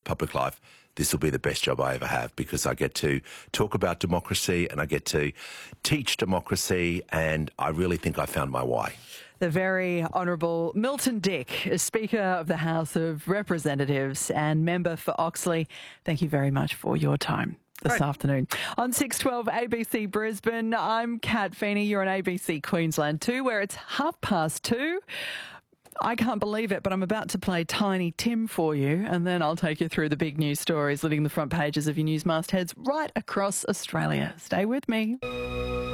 public life, this will be the best job I ever have, because I get to talk about democracy and I get to teach democracy, and I really think I found my why. The very Honourable Milton Dick, Speaker of the House of Representatives and member for Oxley, thank you very much for your time this afternoon. On 612 ABC Brisbane, I'm Kat Feeney. You're on ABC Queensland 2, where it's 2:30. I can't believe it, but I'm about to play Tiny Tim for you, and then I'll take you through the big news stories living the front pages of your news mastheads right across Australia. Stay with me.